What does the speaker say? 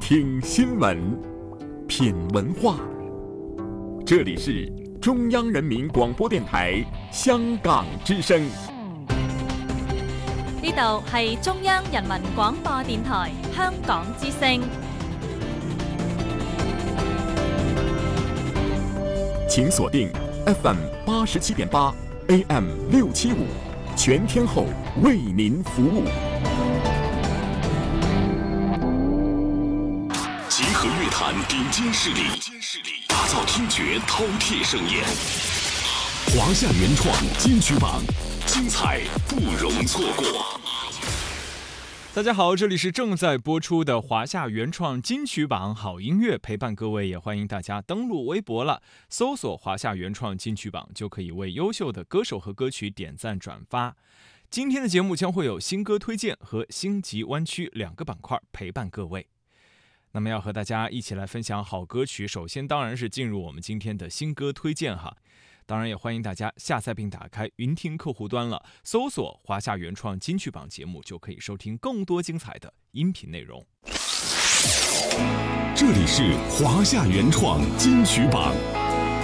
听新闻，品文化。这里是中央人民廣播電台香港之聲。 呢度係中央人民廣播電台香港之聲。 請鎖定 FM 87.8 AM 675，全天候為您服務。 集合樂壇頂尖勢力，打造聽覺饕餮盛宴。華夏原創金曲榜，精彩不容錯過。 大家好，這裡是正在播出的華夏原創金曲榜，好音樂陪伴各位，也歡迎大家登錄微博了，搜索華夏原創金曲榜，就可以為優秀的歌手和歌曲點讚轉發。今天的節目將會有新歌推薦和星級灣區兩個板塊陪伴各位。那麼要和大家一起來分享好歌曲，首先當然是進入我們今天的新歌推薦哈。當然也歡迎大家下載並打開雲聽客戶端了，搜索華夏原創金曲榜節目，就可以收聽更多精彩的音頻內容。 這裡是華夏原創金曲榜。